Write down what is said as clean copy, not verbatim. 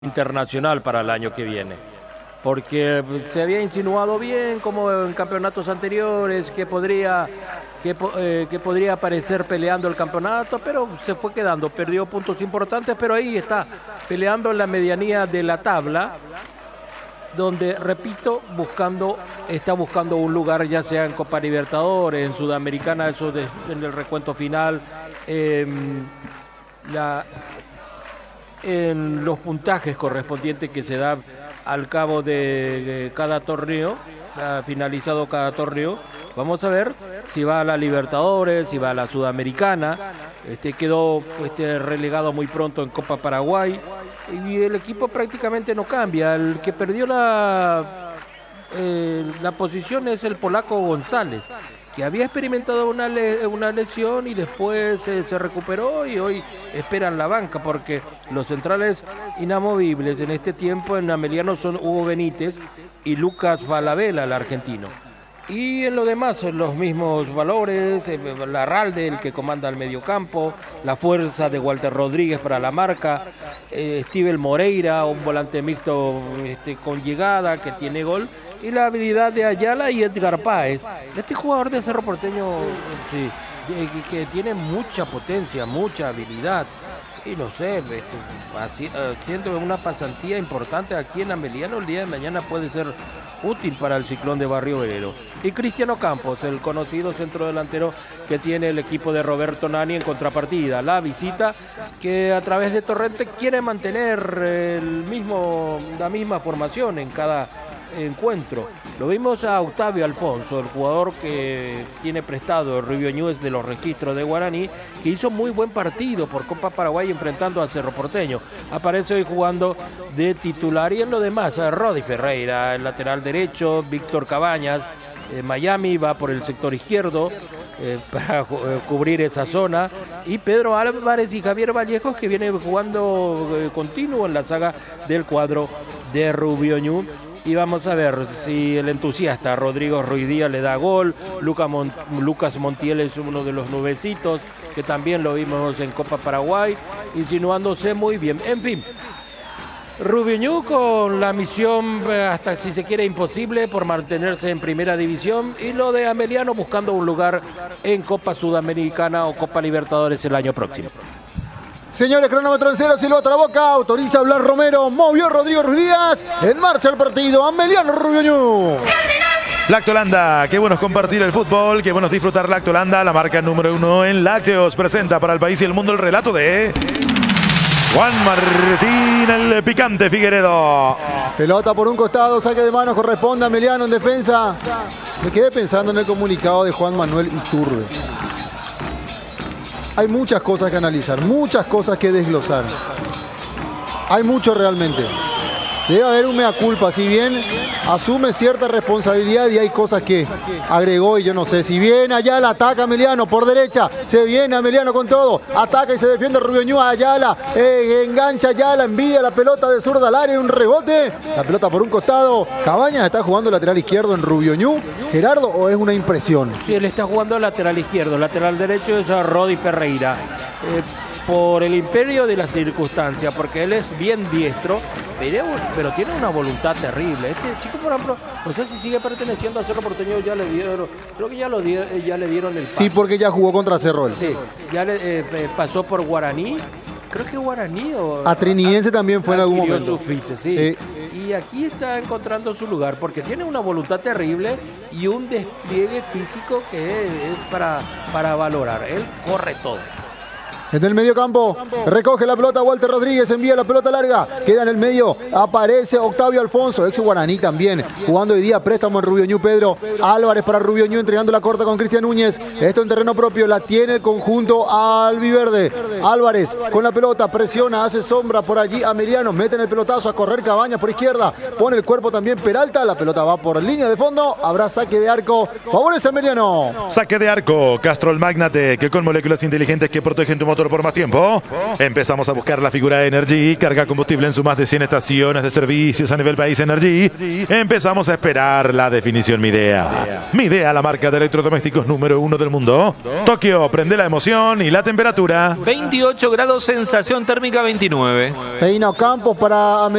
internacional para el año que viene, porque se había insinuado bien, como en campeonatos anteriores, que podría aparecer peleando el campeonato, pero se fue quedando, perdió puntos importantes, pero ahí está, peleando en la medianía de la tabla, donde, repito, está buscando un lugar, ya sea en Copa Libertadores, en Sudamericana, eso en el recuento final, en los puntajes correspondientes que se dan al cabo de cada torneo, finalizado cada torneo. Vamos a ver si va a la Libertadores, si va a la Sudamericana. Quedó relegado muy pronto en Copa Paraguay y el equipo prácticamente no cambia. El que perdió la posición es el polaco González, que había experimentado una lesión y después se recuperó y hoy esperan la banca, porque los centrales inamovibles en este tiempo en Ameliano son Hugo Benítez y Lucas Falabella, el argentino. Y en lo demás, los mismos valores, Larralde, el que comanda el mediocampo, la fuerza de Walter Rodríguez para la marca, Steven Moreira, un volante mixto con llegada, que tiene gol, y la habilidad de Ayala y Edgar Páez. Este jugador de Cerro Porteño que tiene mucha potencia, mucha habilidad, y no sé, haciendo una pasantía importante aquí en Ameliano, el día de mañana puede ser útil para el Ciclón de Barrio Obrero. Y Cristiano Campos, el conocido centrodelantero que tiene el equipo de Roberto Nani en contrapartida. La visita que a través de Torrente quiere mantener la misma formación en cada encuentro. Lo vimos a Octavio Alfonso, el jugador que tiene prestado el Rubio Ñúez de los registros de Guaraní, que hizo muy buen partido por Copa Paraguay enfrentando a Cerro Porteño. Aparece hoy jugando de titular, y en lo demás Rodi Ferreira, el lateral derecho, Víctor Cabañas, Miami va por el sector izquierdo para cubrir esa zona, y Pedro Álvarez y Javier Vallejos, que viene jugando continuo en la saga del cuadro de Rubio Ñu. Y vamos a ver si el entusiasta Rodrigo Ruiz Díaz le da gol. Lucas Montiel es uno de los nuevecitos, que también lo vimos en Copa Paraguay, insinuándose muy bien. En fin, Rubio Ñu con la misión, hasta si se quiere imposible, por mantenerse en primera división, y lo de Ameliano buscando un lugar en Copa Sudamericana o Copa Libertadores el año próximo. Señores, cronómetro en cero, silbato a la boca, autoriza Blas Romero, movió Rodrigo Ruiz Díaz, en marcha el partido, Ameliano Rubio Ñu. Lactolanda, qué bueno es compartir el fútbol, qué bueno es disfrutar Lactolanda, la marca número 1 en lácteos, presenta para el país y el mundo el relato de Juan Martín, el picante Figueredo. Pelota por un costado, saque de manos, corresponde a Ameliano en defensa. Me quedé pensando en el comunicado de Juan Manuel Iturbe. Hay muchas cosas que analizar, muchas cosas que desglosar. Hay mucho realmente. Debe haber un mea culpa, si bien asume cierta responsabilidad, y hay cosas que agregó y yo no sé. Si bien Ayala ataca a Ameliano por derecha, se viene Ameliano con todo, ataca y se defiende Rubio Ñu, Ayala, engancha Ayala, envía la pelota de zurda al área, un rebote, la pelota por un costado. Cabañas está jugando lateral izquierdo en Rubio Ñu, Gerardo, ¿o es una impresión? Sí, él está jugando lateral izquierdo, lateral derecho es a Rodi Ferreira. Por el imperio de la circunstancia, porque él es bien diestro, pero tiene una voluntad terrible. Este chico, por ejemplo, no sé si sigue perteneciendo a Cerro Porteño, ya le dieron, creo que ya le dieron el pase. Sí, porque ya jugó contra Cerro. Sí, ya pasó por Guaraní, creo que Guaraní o Atriniense también fue en algún momento. Su ficha, sí. Y aquí está encontrando su lugar, porque tiene una voluntad terrible y un despliegue físico que es para valorar. Él corre todo. En el medio campo, recoge la pelota Walter Rodríguez, envía la pelota larga, queda en el medio, aparece Octavio Alfonso, ex Guaraní también, jugando hoy día préstamo en Rubio Ñu. Pedro Álvarez para Rubio Ñu, entregando la corta con Cristian Núñez, esto en terreno propio, la tiene el conjunto albiverde. Álvarez con la pelota, presiona, hace sombra por allí Ameliano, mete en el pelotazo a correr Cabañas por izquierda, pone el cuerpo también Peralta, la pelota va por línea de fondo, habrá saque de arco, favorece Ameliano. Saque de arco, Castrol Magnate, que con moléculas inteligentes que protegen tu motor motor por más tiempo. Empezamos a buscar la figura Energy. Carga combustible en sus más de 100 estaciones de servicios a nivel país Energy. Empezamos a esperar la definición Midea. Midea, la marca de electrodomésticos número 1 del mundo. Tokio, prende la emoción y la temperatura. 28 grados, sensación térmica 29. Peino Campos para